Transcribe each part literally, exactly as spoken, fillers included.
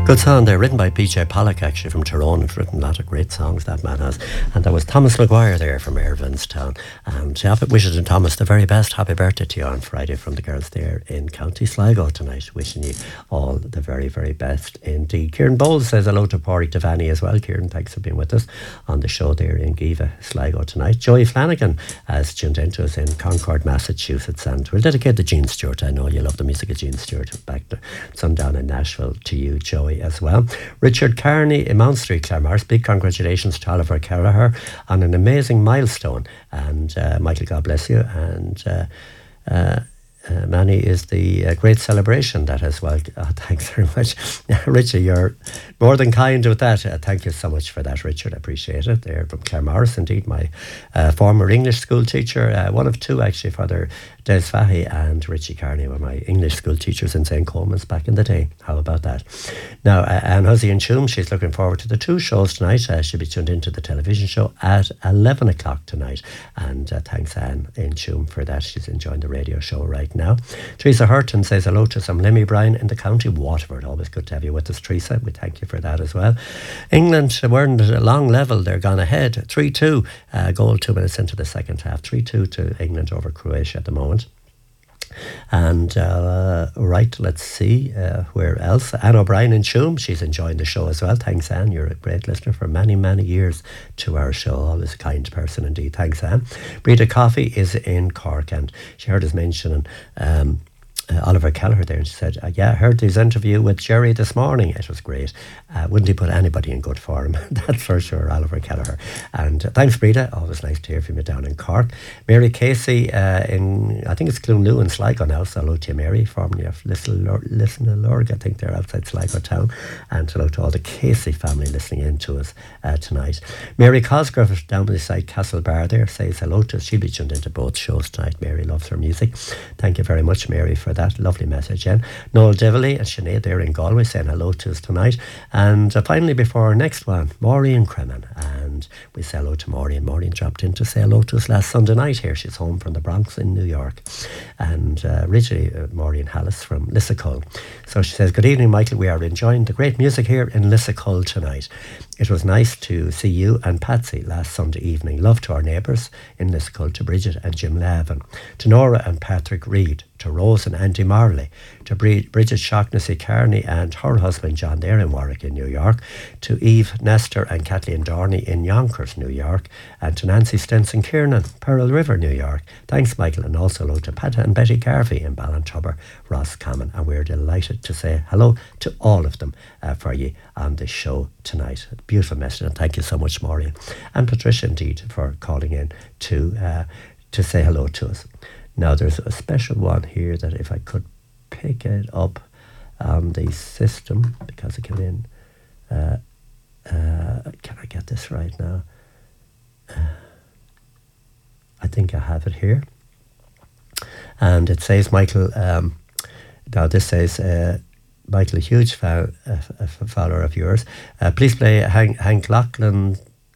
Good song there, written by P J Pollock, actually, from Tyrone. It's written a lot of great songs, that man has. And there was Thomas Maguire there from Irvinstown. And happy wishes to Thomas the very best. Happy birthday to you on Friday from the girls there in County Sligo tonight. Wishing you all the very, very best indeed. Kieran Bowles says hello to Pádraig Devaney as well. Kieran, thanks for being with us on the show there in Giva, Sligo tonight. Joey Flanagan has tuned into us in Concord, Massachusetts. And we'll dedicate to Gene Stewart. I know you love the music of Gene Stewart. Back to sundown in Nashville to you, Joey, as well. Richard Carney in Mount Street, Claremorris. Big congratulations to Oliver Kelleher on an amazing milestone. And uh, Michael, God bless you. And uh, uh, uh, Manny is the uh, great celebration that as well. Oh, thanks very much. Richard, you're more than kind with that. Uh, thank you so much for that, Richard. I appreciate it. They're from Claremorris, indeed. My uh, former English school teacher, uh, one of two actually, Father Des Fahy and Richie Carney were my English school teachers in Saint Coleman's back in the day. How about that? Now, uh, Anne Huzzy in Tuam, she's looking forward to the two shows tonight. Uh, she'll be tuned into the television show at eleven o'clock tonight. And uh, thanks, Anne in Tuam, for that. She's enjoying the radio show right now. Teresa Hurton says hello to some Lemmy Bryan in the county Waterford. Always good to have you with us, Teresa. We thank you for that as well. England weren't at a long level. They're gone ahead. three two, uh, goal two minutes into the second half. three two to England over Croatia at the moment. And uh, right, let's see uh, where else. Anne O'Brien in Tuam, she's enjoying the show as well. Thanks, Anne. You're a great listener for many, many years to our show. Always a kind person indeed. Thanks, Anne. Brita Coffey is in Cork, and she heard us mentioning um, Uh, Oliver Kelleher there, and she said, uh, yeah, I heard his interview with Jerry this morning. It was great. Uh, wouldn't he put anybody in good form? That's for sure, Oliver Kelleher. And uh, thanks, Brita. Always nice to hear from you down in Cork. Mary Casey uh, in, I think it's Cloonloo in Sligo now. So hello to you, Mary, formerly of Lisnalurg. I think they're outside Sligo town. And hello to all the Casey family listening in to us uh, tonight. Mary Cosgrove down beside Castlebar there says hello to us. She'll be tuned into both shows tonight. Mary loves her music. Thank you very much, Mary, for that. That lovely message. And Noel Devilly and Sinead there in Galway saying hello to us tonight. And uh, finally, before our next one, Maureen Cremin, and we say hello to Maureen. Maureen dropped in to say hello to us last Sunday night here. She's home from the Bronx in New York. And uh, originally uh, Maureen Hallis from Lissacull. So she says, good evening, Michael. We are enjoying the great music here in Lissacull tonight. It was nice to see you and Patsy last Sunday evening. Love to our neighbours in Lissacull, to Bridget and Jim Lavin, to Nora and Patrick Reid, to Rose and Andy Marley, to Bridget Shaughnessy Carney and her husband John there in Warwick in New York, to Eve Nestor and Kathleen Dorney in Yonkers, New York, and to Nancy Stenson Kiernan, Pearl River, New York. Thanks, Michael, and also hello to Pat and Betty Garvey in Ballintubber, Roscommon, and we're delighted to say hello to all of them uh, for you on this show tonight. Beautiful message, and thank you so much, Maureen and Patricia, indeed, for calling in to uh, to say hello to us. Now, there's a special one here that if I could pick it up on the system, because it came in, uh, uh, can I get this right now? Uh, I think I have it here. And it says, Michael, um, now this says, uh, Michael, a huge fan, uh, a follower of yours. Uh, please play Hank, Hank Lachlan.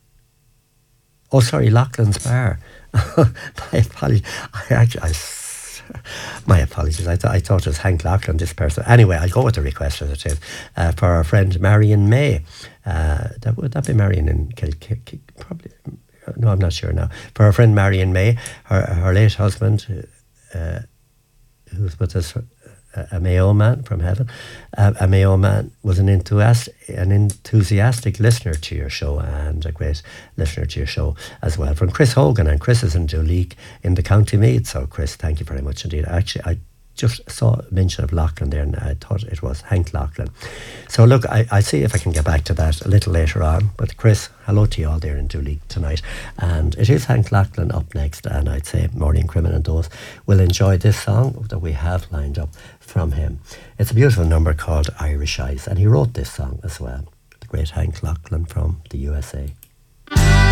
Oh, sorry, Lachlan's Bar. My apologies. I actually, I, my apologies. I, th- I thought it was Hank Lachlan, this person. Anyway, I'll go with the request as it is. Uh, for our friend Marion May. Uh, that, would that be Marion in Kilkee? Probably. No, I'm not sure now. For our friend Marion May, her, her late husband, uh, who's with us, a Mayo man from heaven. Uh, a Mayo man was an enthusiastic, an enthusiastic listener to your show, and a great listener to your show as well. From Chris Hogan, and Chris is in Duleek in the County Meath. So Chris, thank you very much indeed. Actually, I just saw a mention of Lachlan there, and I thought it was Hank Lachlan. So look, I, I'll see if I can get back to that a little later on. But Chris, hello to you all there in Duleek tonight. And it is Hank Lachlan up next, and I'd say Maureen Crimin and those will enjoy this song that we have lined up from him. It's a beautiful number called Irish Eyes, and he wrote this song as well. The great Hank Lachlan from the U S A.